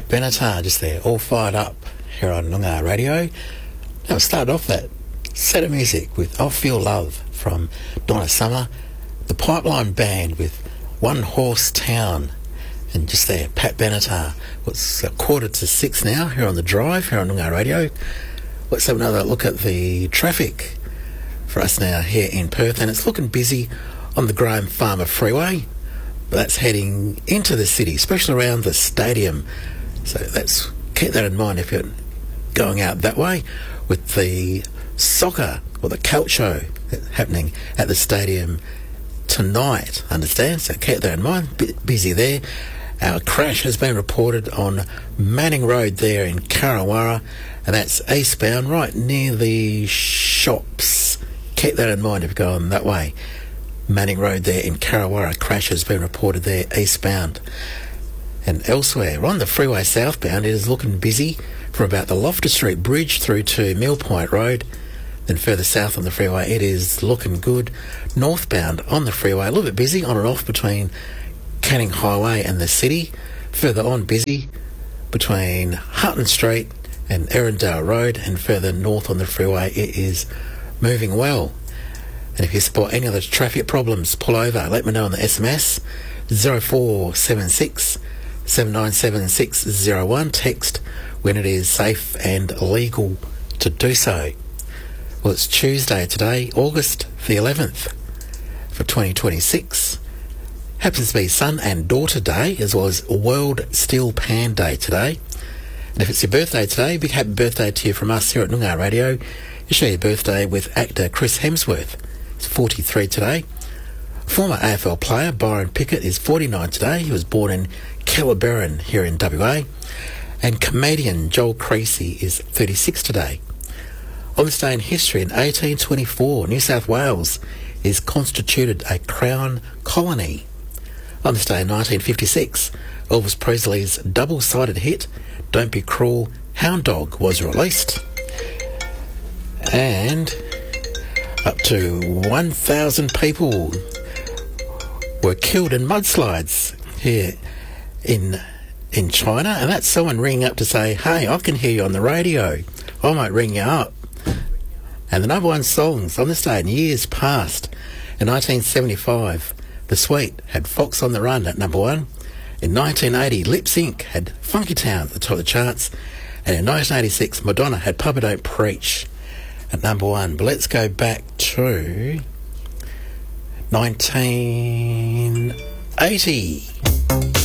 Pat Benatar just there, all fired up here on Noongar Radio. Now, started off that set of music with I Feel Love from Donna Summer, the Pipeline Band with One Horse Town, and just there, Pat Benatar. It's 5:45 now here on the drive, here on Noongar Radio. Let's have another look at the traffic for us now here in Perth, and it's looking busy on the Graham Farmer Freeway. But that's heading into the city, especially around the stadium. So keep that in mind if you're going out that way, with the soccer or the calcio happening at the stadium tonight, understand? So keep that in mind. Bit busy there. Our crash has been reported on Manning Road there in Karawara, and that's eastbound, right near the shops. Keep that in mind if you're going that way. Manning Road there in Karawara, crash has been reported there eastbound. And elsewhere, on the freeway southbound, it is looking busy from about the Loftus Street Bridge through to Mill Point Road. Then further south on the freeway, it is looking good. Northbound on the freeway, a little bit busy on and off between Canning Highway and the city. Further on, busy between Hutton Street and Erindale Road. And further north on the freeway, it is moving well. And if you spot any other traffic problems, pull over. Let me know on the SMS 0476 797 601. Text when it is safe and legal to do so. Well, it's Tuesday today, August the 11th for 2026. Happens to be Son and Daughter Day, as well as World Steel Pan Day today. And if it's your birthday today, big happy birthday to you from us here at Noongar Radio. You share your birthday with actor Chris Hemsworth. He's 43 today. Former AFL player Byron Pickett is 49 today. He was born in Kellerberrin here in WA. And comedian Joel Creasy is 36 today. On this day in history, in 1824, New South Wales is constituted a Crown colony. On this day in 1956, Elvis Presley's double-sided hit, Don't Be Cruel, Hound Dog, was released. And up to 1,000 people were killed in mudslides here in China, and that's someone ringing up to say, hey, I can hear you on the radio. I might ring you up. And the number one songs on this day in years past, in 1975, The Sweet had Fox on the Run at number one. In 1980, Lip Sync had Funky Town at the top of the charts. And in 1986, Madonna had Papa Don't Preach at number one. But let's go back to 1980.